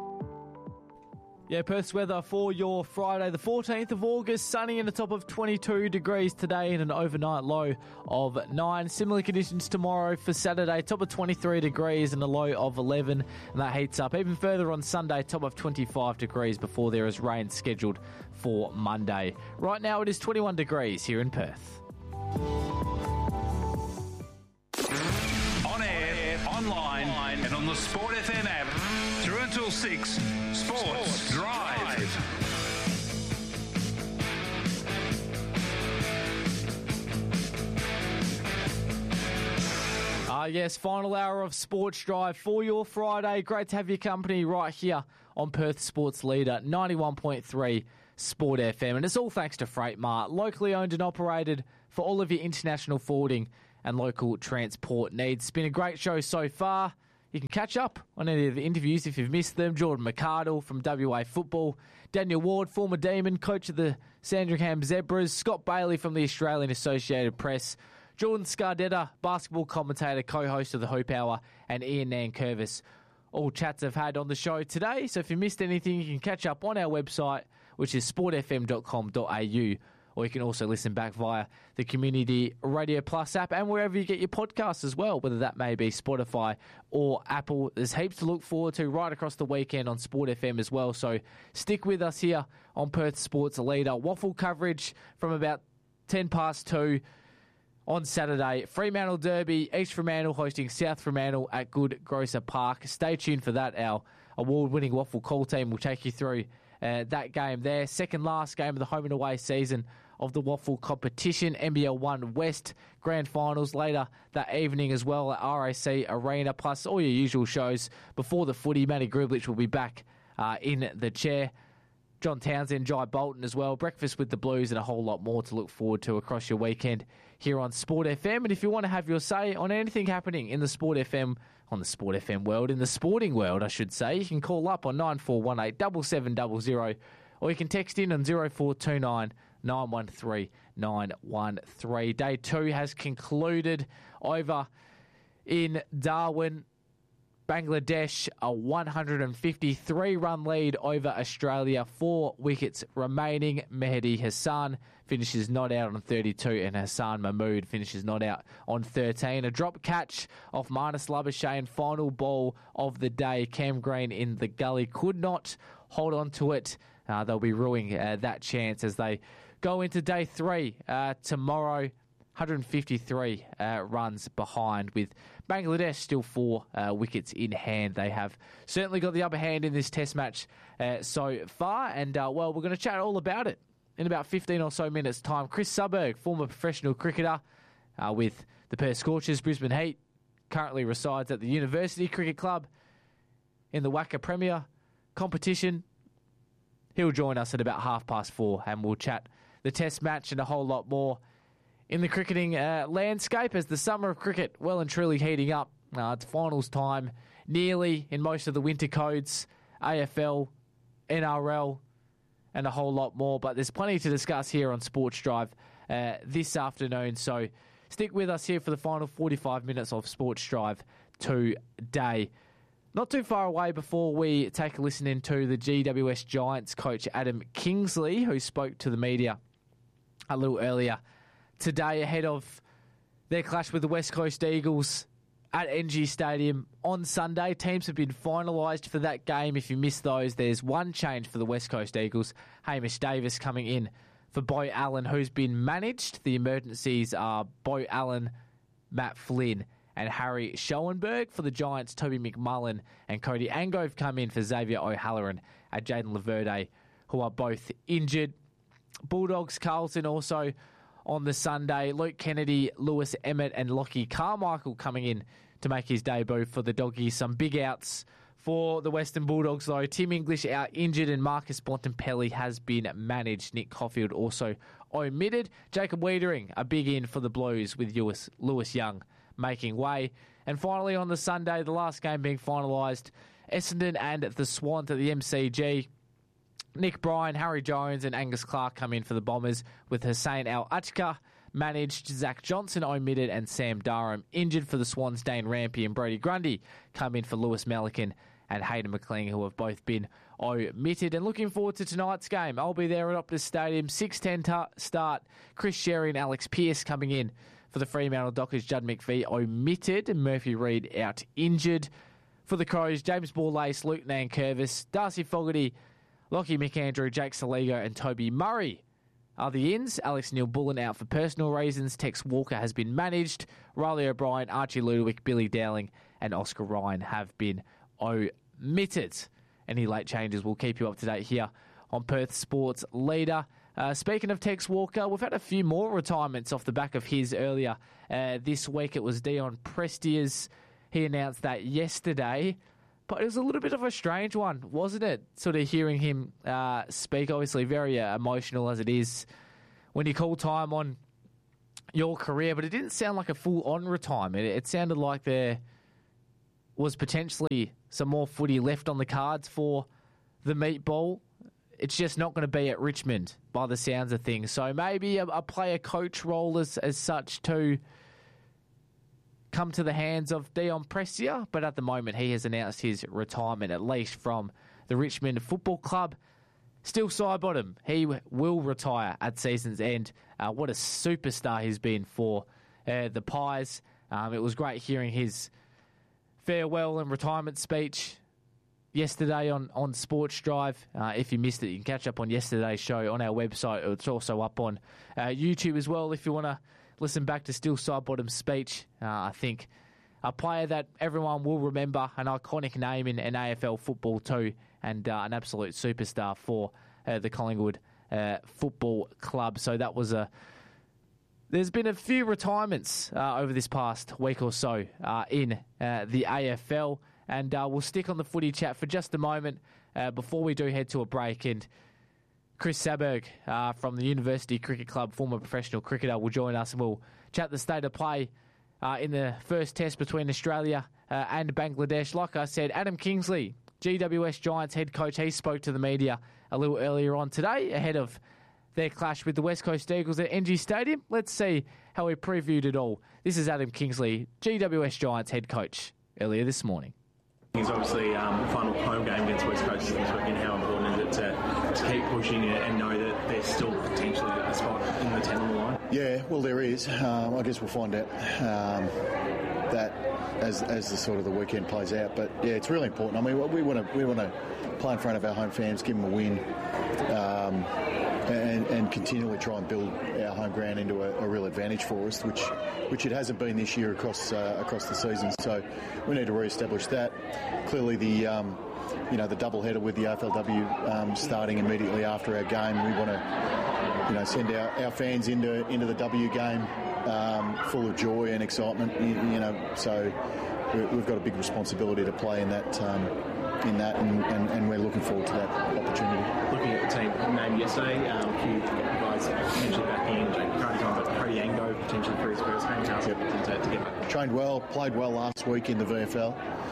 Yeah, Perth's weather for your Friday, the fourteenth of August. Sunny and a top of twenty-two degrees today and an overnight low of nine. Similar conditions tomorrow for Saturday, top of twenty-three degrees and a low of eleven. And that heats up even further on Sunday, top of twenty-five degrees before there is rain scheduled for Monday. Right now it is twenty-one degrees here in Perth. On air, online, and on the Sport F M app. Through until six, Sports, Sports Drive. Ah, uh, yes, final hour of Sports Drive for your Friday. Great to have your company right here on Perth Sports Leader, ninety-one point three Sport F M. And it's all thanks to Freight Mart, locally owned and operated for all of your international forwarding and local transport needs. It's been a great show so far. You can catch up on any of the interviews if you've missed them. Jordan McArdle from W A Football, Daniel Ward, former Demon, coach of the Sandringham Zebras, Scott Bailey from the Australian Associated Press, Jordan Scardetta, basketball commentator, co-host of the Hope Hour, and Ian Nankervis. All chats I've had on the show today, so if you missed anything, you can catch up on our website, which is sport f m dot com dot a u, or you can also listen back via the Community Radio Plus app and wherever you get your podcasts as well, whether that may be Spotify or Apple. There's heaps to look forward to right across the weekend on Sport F M as well, so stick with us here on Perth Sports Leader. Waffle coverage from about ten past two on Saturday. Fremantle Derby, East Fremantle hosting South Fremantle at Good Grocer Park. Stay tuned for that. Our award-winning Waffle call team will take you through uh, that game there. Second last game of the home and away season of the Waffle competition. N B L one West Grand Finals later that evening as well at R A C Arena, plus all your usual shows before the footy. Matty Grublich will be back uh, in the chair. John Townsend, Jai Bolton as well. Breakfast with the Blues and a whole lot more to look forward to across your weekend here on Sport F M. And if you want to have your say on anything happening in the Sport F M, on the Sport F M world, in the sporting world, I should say, you can call up on nine four one eight, seven seven zero zero, or you can text in on zero four two nine, nine one three, nine one three. Day two has concluded over in Darwin. Bangladesh, a one hundred fifty-three run lead over Australia. Four wickets remaining. Mehdi Hassan finishes not out on thirty-two, and Hassan Mahmood finishes not out on thirteen. A drop catch off Marnus Labuschagne, final ball of the day. Cam Green in the gully could not hold on to it. Uh, they'll be ruining uh, that chance as they go into day three uh, tomorrow. one hundred fifty-three uh, runs behind, with Bangladesh still four uh, wickets in hand. They have certainly got the upper hand in this test match uh, so far. And, uh, well, we're going to chat all about it in about fifteen or so minutes' time. Chris Suberg, former professional cricketer uh, with the Perth Scorchers, Brisbane Heat, currently resides at the University Cricket Club in the WACA Premier competition. He'll join us at about half past four, and we'll chat the test match and a whole lot more in the cricketing uh, landscape as the summer of cricket well and truly heating up. Uh, it's finals time nearly in most of the winter codes, A F L, N R L, and a whole lot more. But there's plenty to discuss here on Sports Drive uh, this afternoon. So stick with us here for the final forty-five minutes of Sports Drive today. Not too far away before we take a listen into the G W S Giants coach Adam Kingsley, who spoke to the media a little earlier today ahead of their clash with the West Coast Eagles at N G Stadium on Sunday. Teams have been finalised for that game. If you missed those, there's one change for the West Coast Eagles. Hamish Davis coming in for Bo Allen, who's been managed. The emergencies are Bo Allen, Matt Flynn, and Harry Schoenberg. For the Giants, Toby McMullen and Cody Ango have come in for Xavier O'Halloran and Jaden Laverde, who are both injured. Bulldogs, Carlton also on the Sunday. Luke Kennedy, Lewis Emmett and Lockie Carmichael coming in to make his debut for the Doggies. Some big outs for the Western Bulldogs, though. Tim English out injured and Marcus Bontempelli has been managed. Nick Caulfield also omitted. Jacob Wiedering, a big in for the Blues, with Lewis, Lewis Young making way. And finally on the Sunday, the last game being finalised, Essendon and the Swans at the M C G. Nick Bryan, Harry Jones and Angus Clark come in for the Bombers, with Hussein Al-Achka managed, Zach Johnson omitted and Sam Durham injured. For the Swans, Dane Rampy and Brody Grundy come in for Lewis Melican and Hayden McLean, who have both been omitted. And looking forward to tonight's game. I'll be there at Optus Stadium, six ten ta- start. Chris Sherry and Alex Pearce coming in for the Fremantle Dockers. Judd McVie omitted and Murphy Reid out injured. For the Crows, James Borlase, Luke Nankervis, Darcy Fogarty, Lockie McAndrew, Jake Saligo and Toby Murray are the ins. Alex Neil-Bullen out for personal reasons. Tex Walker has been managed. Riley O'Brien, Archie Ludowick, Billy Dowling and Oscar Ryan have been omitted. Any late changes, we'll keep you up to date here on Perth Sports Leader. Uh, speaking of Tex Walker, we've had a few more retirements off the back of his earlier uh, this week. It was Dion Prestia's. He announced that yesterday, but it was a little bit of a strange one, wasn't it? Sort of hearing him uh, speak, obviously very uh, emotional as it is when you call time on your career, but it didn't sound like a full-on retirement. It, it sounded like there was potentially some more footy left on the cards for the Meatball. It's just not going to be at Richmond by the sounds of things. So maybe a, a player-coach role as, as such to come to the hands of Dion Prestia, but at the moment he has announced his retirement, at least from the Richmond Football Club. Still Sidebottom, he will retire at season's end. Uh, what a superstar he's been for uh, the Pies. Um, it was great hearing his farewell and retirement speech yesterday on, on Sports Drive. Uh, if you missed it, you can catch up on yesterday's show on our website. It's also up on uh, YouTube as well if you want to listen back to Still Sidebottom's speech. Uh, I think a player that everyone will remember, an iconic name in, in A F L football too, and uh, an absolute superstar for uh, the Collingwood uh, Football Club. So that was a... There's been a few retirements uh, over this past week or so uh, in uh, the A F L. And uh, we'll stick on the footy chat for just a moment uh, before we do head to a break. And Chris Saberg uh, from the University Cricket Club, former professional cricketer, will join us and we'll chat the state of play uh, in the first test between Australia uh, and Bangladesh. Like I said, Adam Kingsley, G W S Giants head coach, he spoke to the media a little earlier on today ahead of their clash with the West Coast Eagles at N G Stadium. Let's see how he previewed it all. This is Adam Kingsley, G W S Giants head coach, earlier this morning. It's obviously um, the final home game against West Coast this weekend. How important is it to, to keep pushing it and know that there's still potentially a spot in the ten on the line? Yeah, well, there is. Um, I guess we'll find out um, that as as the sort of the weekend plays out. But yeah, it's really important. I mean, we want to we want to play in front of our home fans, give them a win, um, and, and continually try and build our home ground into a, a real advantage for us, which which it hasn't been this year across uh, across the season. So we need to re-establish that. Clearly, the um, you know the double header with the A F L W um, starting immediately after our game, we want to you know send our, our fans into into the W game um, full of joy and excitement. You, you know, so we've got a big responsibility to play in that. Um, in that and, and, and we're looking forward to that opportunity. Looking at the team named yesterday, um, a few guys potentially back in, Jake currently on, but Cody Ango potentially for his first game. How's it to, to get back? Trained well, played well last week in the V F L.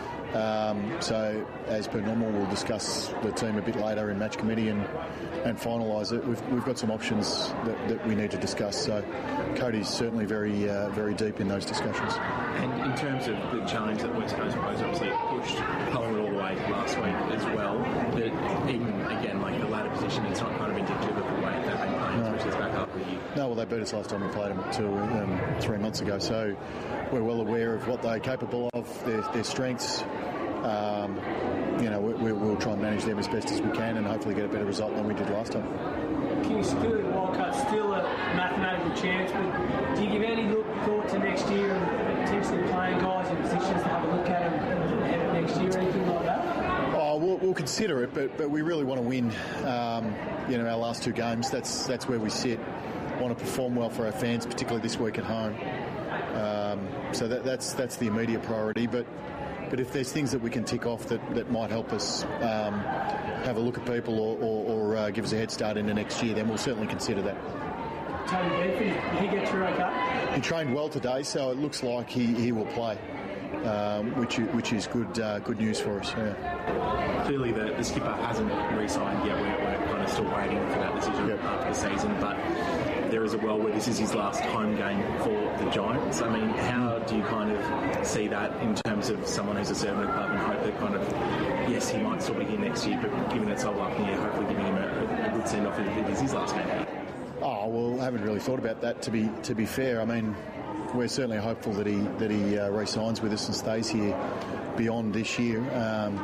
Um, so as per normal, we'll discuss the team a bit later in match committee and, and finalise it. We've, we've got some options that, that we need to discuss. So Cody's certainly very uh, very deep in those discussions. And in terms of the challenge that West Coast posed, obviously it pushed Collingwood all the way last week as well. But even again, like the ladder position, it's not kind of indicative of the way they've been playing, no. Especially back up the year. No, well, they beat us last time we played them two, um, three months ago. So we're well aware of what they're capable of, their, their strengths. Um, you know, we, we'll try and manage them as best as we can and hopefully get a better result than we did last time. King still at Wildcats, still a mathematical chance, but do you give any look, thought to next year and potentially playing guys in positions to have a look at them ahead of next year or anything like that? Oh, we'll, we'll consider it, but but we really want to win. Um, you know, our last two games. That's that's where we sit. Want to perform well for our fans, particularly this week at home. Um, so that, that's that's the immediate priority, but. But if there's things that we can tick off that, that might help us um, have a look at people or, or, or uh, give us a head start into next year, then we'll certainly consider that. Tony Bedford, did he get through okay? He trained well today, so it looks like he, he will play, um, which which is good uh, good news for us. Yeah. Clearly, the, the skipper hasn't re-signed yet. We're, we're kind of still waiting for that decision yep. after the season, but there is a world where this is his last home game for the Giants. I mean, how do you kind of see that in terms of someone who's a servant of the club and hope that kind of, yes, he might still be here next year, but given it's all up in the air, hopefully giving him a, a good send-off if it is his last game? Oh, well, I haven't really thought about that, to be to be fair. I mean, we're certainly hopeful that he that he uh, re-signs with us and stays here beyond this year. Um,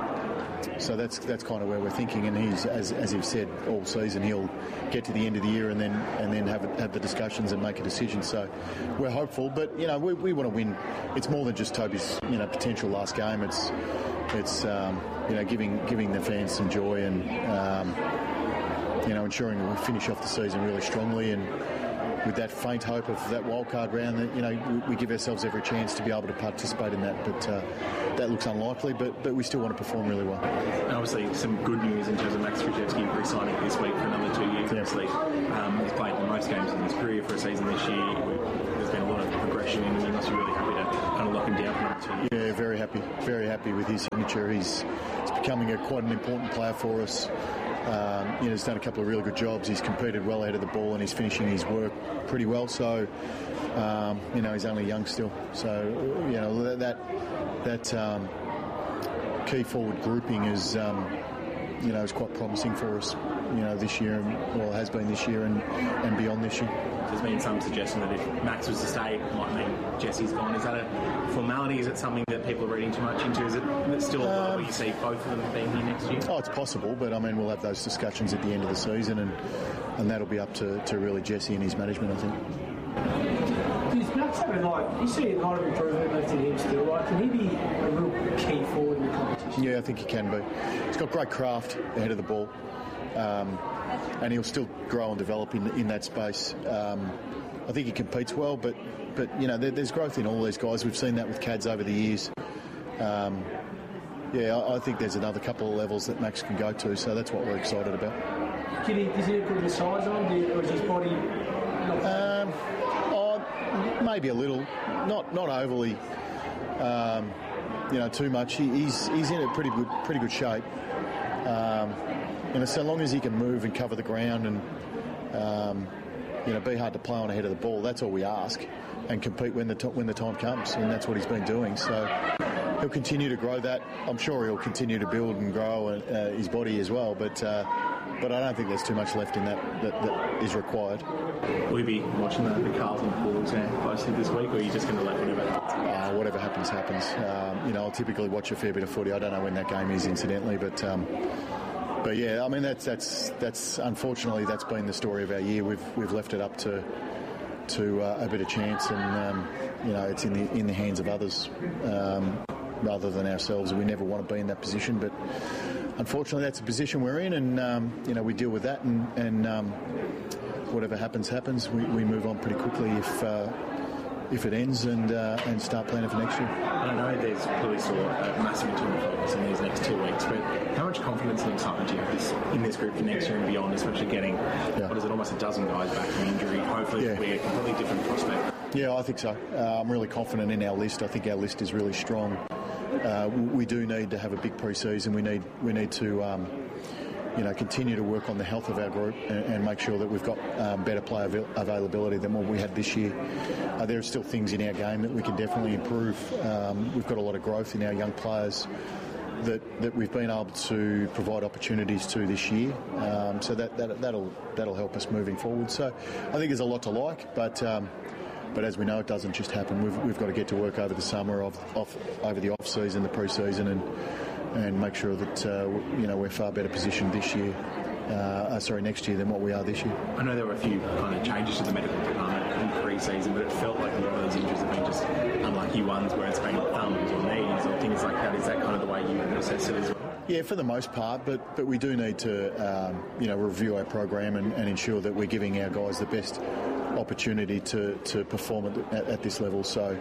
So that's that's kind of where we're thinking, and he's as as you've said all season he'll get to the end of the year and then and then have have the discussions and make a decision. So we're hopeful, but you know we, we want to win. It's more than just Toby's you know potential last game. It's it's um, you know giving giving the fans some joy and um, you know, ensuring that we finish off the season really strongly, and with that faint hope of that wildcard round, that, you know, we, we give ourselves every chance to be able to participate in that, but uh, that looks unlikely, but but we still want to perform really well. And obviously some good news in terms of Max Krzyzewski re-signing this week for another two years. Yeah. Obviously, um, he's played the most games in his career for a season this year. There's been a lot of progression in him. You must be really happy to kind of lock him down for another two years. Yeah, very happy, very happy with his signature. He's, he's becoming a quite an important player for us. Um, you know, he's done a couple of really good jobs. He's competed well ahead of the ball, and he's finishing his work pretty well. So, um, you know, he's only young still. So, you know, that that, that um, key forward grouping is, um, you know, is quite promising for us. You know, this year, and, well, it has been this year and, and beyond this year. There's been some suggestion that if Max was to stay, it might mean Jesse's gone. Is that a formality? Is it something that people are reading too much into? Is it still a um, where you see both of them being here next year? Oh, it's possible, but I mean, we'll have those discussions at the end of the season, and and that'll be up to, to really Jesse and his management, I think. Does Max have a like? You see a lot of improvement left in him still. Like, can he be a real key forward in the competition? Yeah, I think he can be. He's got great craft ahead of the ball. Um, and he'll still grow and develop in, in that space. Um, I think he competes well, but, but you know, there, there's growth in all these guys. We've seen that with Cads over the years. Um, yeah, I, I think there's another couple of levels that Max can go to, so that's what we're excited about. Can he, does he put the size on, or is his body... Um, oh, maybe a little, not not overly, um, you know, too much. He, he's he's in a pretty good pretty good shape. Um, You know, so long as he can move and cover the ground and, um, you know, be hard to play on ahead of the ball, that's all we ask, and compete when the t- when the time comes, and that's what he's been doing. So he'll continue to grow that. I'm sure he'll continue to build and grow uh, his body as well, but uh, but I don't think there's too much left in that that, that is required. Will you be watching the, the Carlton Bulls closely this week, or are you just going to let whatever happens? Uh, whatever happens, happens. Um, you know, I'll typically watch a fair bit of footy. I don't know when that game is, incidentally, but... Um, But yeah, I mean that's that's that's unfortunately that's been the story of our year. We've we've left it up to to uh, a bit of chance, and um, you know it's in the in the hands of others um, rather than ourselves. We never want to be in that position, but unfortunately that's the position we're in, and um, you know we deal with that, and, and um, whatever happens happens. We, we move on pretty quickly if. Uh, if it ends, and uh, and start planning for next year. I know there's clearly still a massive internal focus in these next two weeks, but how much confidence and excitement do you have this, in this group for next year and beyond, especially getting, yeah. what is it, almost a dozen guys back from injury? Hopefully yeah. we're a completely different prospect. Yeah, I think so. Uh, I'm really confident in our list. I think our list is really strong. Uh, we do need to have a big pre-season. We need, we need to... Um, you know, continue to work on the health of our group and, and make sure that we've got um, better player avail- availability than what we had this year. Uh, there are still things in our game that we can definitely improve. Um, we've got a lot of growth in our young players that, that we've been able to provide opportunities to this year. Um, so that, that, that'll that'll help us moving forward. So I think there's a lot to like, but um, but as we know, it doesn't just happen. We've we've got to get to work over the summer, off, off over the off season, the pre-season, and. and make sure that uh, you know we're far better positioned this year, uh, sorry, next year than what we are this year. I know there were a few kind of changes to the medical department in pre-season, but it felt like a lot of those injuries have been just unlucky ones where it's been thumbs or knees or things like that. Is that kind of the way you assess it as well? Yeah, for the most part, but but we do need to um, you know review our program and, and ensure that we're giving our guys the best opportunity to, to perform at, at, at this level. So.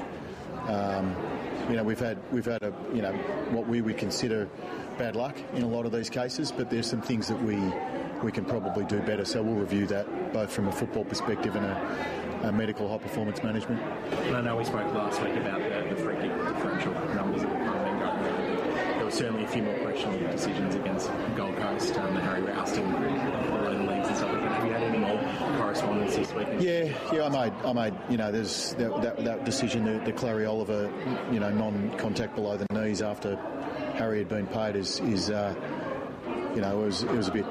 Um, You know, we've had we've had a you know what we would consider bad luck in a lot of these cases, but there's some things that we we can probably do better. So we'll review that both from a football perspective and a, a medical high performance management. And I know we spoke last week about the, the free kick differential numbers that have been going around. There were certainly a few more questionable decisions against Gold Coast, um, the Harry Rouston, all the leagues and stuff like that. Have you had any more correspondence this week? Yeah, yeah, I made, I made, you know, there's that, that, that decision, the, the Clary Oliver, you know, non-contact below the knees after Harry had been paid is, is uh, you know, it was it was a bit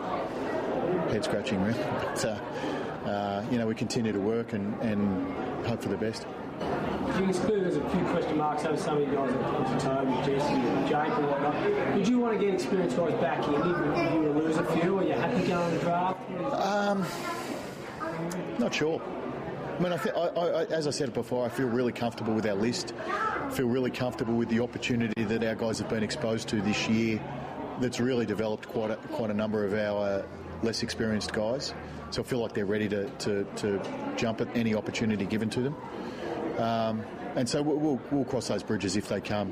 head scratching, really. But uh, uh, you know, we continue to work and, and hope for the best. You exclude there's a few question marks over some of you guys at Toby, Jesse, Jake and whatnot. Would you want to get experienced guys back in? If you were to lose a few, or you happy going to the draft? Um, not sure. I mean, I th- I, I, as I said before, I feel really comfortable with our list. I feel really comfortable with the opportunity that our guys have been exposed to this year. That's really developed quite a, quite a number of our less experienced guys. So I feel like they're ready to, to, to jump at any opportunity given to them. Um, and so we'll, we'll, we'll cross those bridges if they come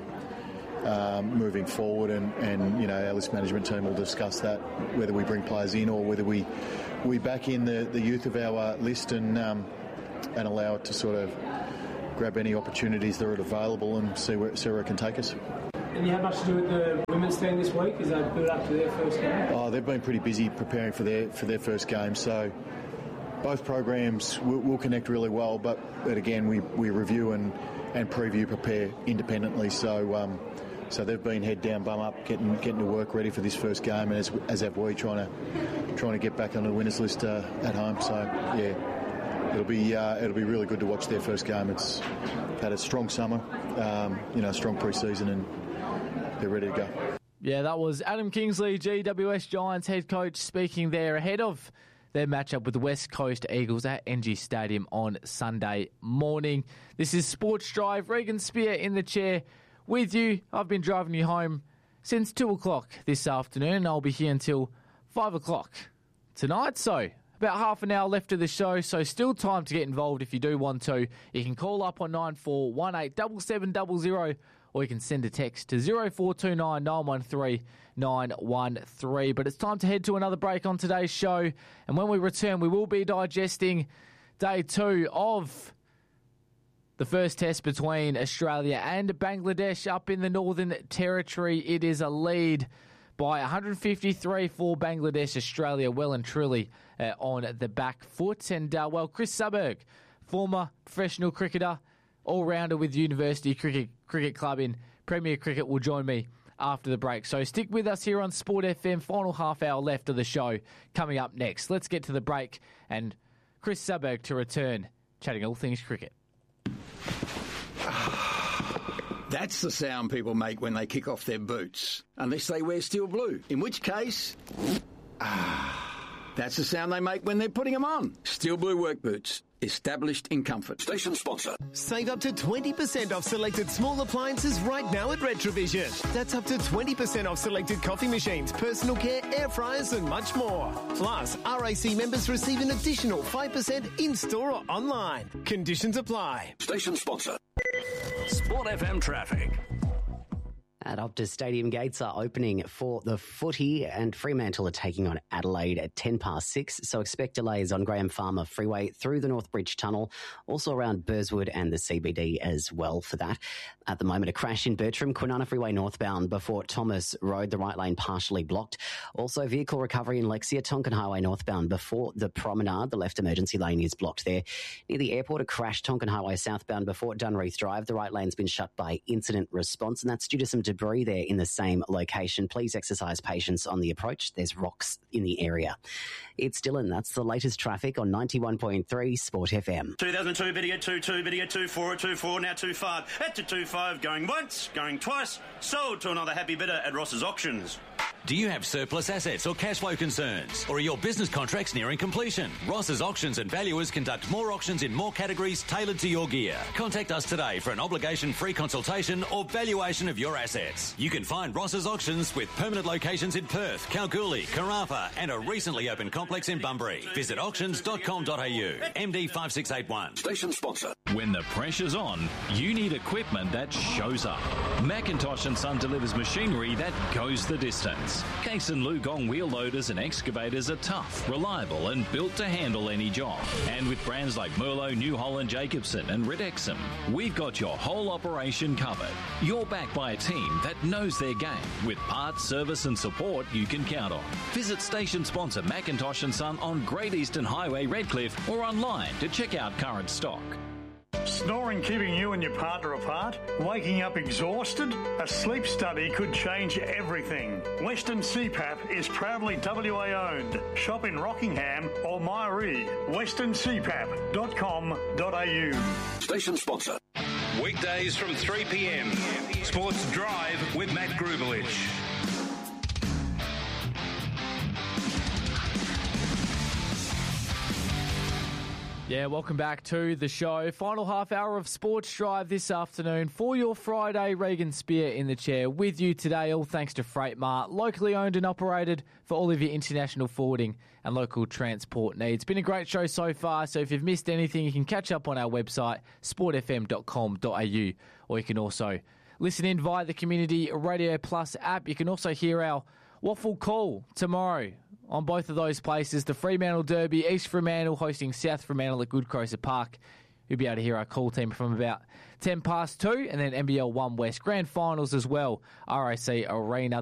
um, moving forward. And, and, you know, our list management team will discuss that, whether we bring players in or whether we we back in the, the youth of our uh, list and um, and allow it to sort of grab any opportunities that are available and see where, see where it can take us. And you had much to do with the women's team this week as they build up to their first game? Oh, they've been pretty busy preparing for their for their first game. So both programs will, will connect really well, but, but again, we, we review and, and preview, prepare independently. So um, so they've been head down, bum up, getting getting to work ready for this first game, and as as have we, trying to trying to get back on the winners list uh, at home. So yeah, it'll be uh, it'll be really good to watch their first game. It's had a strong summer, um, you know, strong pre-season, and they're ready to go. Yeah, that was Adam Kingsley, G W S Giants head coach, speaking there ahead of their matchup with the West Coast Eagles at N G Stadium on Sunday morning. This is Sports Drive. Regan Spear in the chair with you. I've been driving you home since two o'clock this afternoon. I'll be here until five o'clock tonight. So about half an hour left of the show, so still time to get involved if you do want to. You can call up on nine four one eight seven seven zero zero, or you can send a text to zero four two nine nine one three nine one three. But it's time to head to another break on today's show, and when we return, we will be digesting day two of the first test between Australia and Bangladesh up in the Northern Territory. It is a lead by one hundred fifty-three for Bangladesh. Australia well and truly uh, on the back foot. And, uh, well, Chris Saberg, former professional cricketer, all-rounder with University Cricket Cricket Club in Premier Cricket, will join me after the break. So stick with us here on Sport F M. Final half hour left of the show coming up next. Let's get to the break and Chris Saberg to return, chatting all things cricket. That's the sound people make when they kick off their boots, unless they wear steel blue, in which case, ah, that's the sound they make when they're putting them on. Steel blue work boots, established in comfort. Station sponsor. Save up to twenty percent off selected small appliances right now at Retrovision. That's up to twenty percent off selected coffee machines, personal care, air fryers and much more. Plus, R A C members receive an additional five percent in-store or online. Conditions apply. Station sponsor. Sport F M traffic. At Optus Stadium, gates are opening for the footy, and Fremantle are taking on Adelaide at ten past six, so expect delays on Graham Farmer Freeway through the North Bridge Tunnel, also around Burswood and the C B D as well for that. At the moment, a crash in Bertram, Kwinana Freeway northbound before Thomas Road, the right lane partially blocked. Also, vehicle recovery in Lexia, Tonkin Highway northbound before the Promenade, the left emergency lane is blocked there. Near the airport, a crash, Tonkin Highway southbound before Dunreath Drive, the right lane's been shut by incident response, and that's due to some debris there in the same location. Please exercise patience on the approach. There's rocks in the area. It's Dylan. That's the latest traffic on ninety-one point three Sport F M. two thousand two, bidding at two two, bidding at two four, at two four, now two five. At to two five, going once, going twice. Sold to another happy bidder at Ross's Auctions. Do you have surplus assets or cash flow concerns? Or are your business contracts nearing completion? Ross's Auctions and Valuers conduct more auctions in more categories tailored to your gear. Contact us today for an obligation-free consultation or valuation of your assets. You can find Ross's Auctions with permanent locations in Perth, Kalgoorlie, Karratha and a recently opened complex in Bunbury. Visit auctions dot com dot a u. M D five six eight one. Station sponsor. When the pressure's on, you need equipment that shows up. Macintosh and Son delivers machinery that goes the distance. Case and Lugong wheel loaders and excavators are tough, reliable and built to handle any job. And with brands like Merlo, New Holland, Jacobson and Ridexum, we've got your whole operation covered. You're backed by a team that knows their game with parts, service and support you can count on. Visit station sponsor Macintosh and Son on Great Eastern Highway, Redcliffe, or online to check out current stock. Snoring keeping you and your partner apart? Waking up exhausted? A sleep study could change everything. Western C PAP is proudly W A owned. Shop in Rockingham or Myree. western c pap dot com dot a u. Station sponsor. Weekdays from three p m. Sports Drive with Matt Grubelich. Yeah, welcome back to the show. Final half hour of Sports Drive this afternoon for your Friday. Regan Spear in the chair with you today, all thanks to Freight Mart, locally owned and operated for all of your international forwarding and local transport needs. Been a great show so far, so if you've missed anything, you can catch up on our website, sport f m dot com dot a u, or you can also listen in via the Community Radio Plus app. You can also hear our Waffle Call tomorrow on both of those places. The Fremantle Derby, East Fremantle hosting South Fremantle at Good Crowser Park. You'll be able to hear our call team from about ten past two, and then N B L One West Grand Finals as well, R A C Arena.